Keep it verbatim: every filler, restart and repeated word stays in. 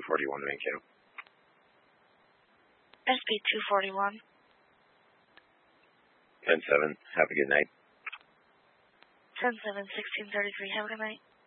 forty-one Mankato. S P two forty-one. ten seven, have a good night. ten seven, sixteen thirty-three, have a good night.